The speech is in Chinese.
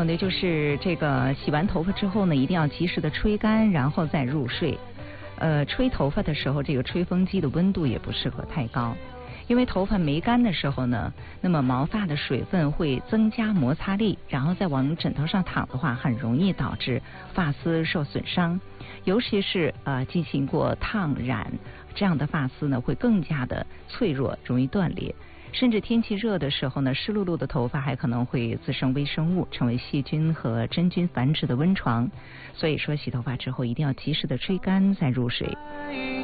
有呢，就是这个洗完头发之后呢，一定要及时的吹干，然后再入睡。吹头发的时候，这个吹风机的温度也不适合太高，因为头发没干的时候呢，那么毛发的水分会增加摩擦力，然后再往枕头上躺的话，很容易导致发丝受损伤。尤其是进行过烫染这样的发丝呢，会更加的脆弱，容易断裂。甚至天气热的时候呢，湿漉漉的头发还可能会滋生微生物，成为细菌和真菌繁殖的温床。所以说，洗头发之后一定要及时的吹干再入睡。